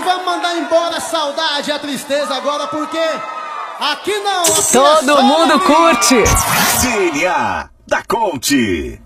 vamos mandar embora a saudade e a tristeza agora, porque aqui não. Aqui todo mundo curte. DNA da Conte.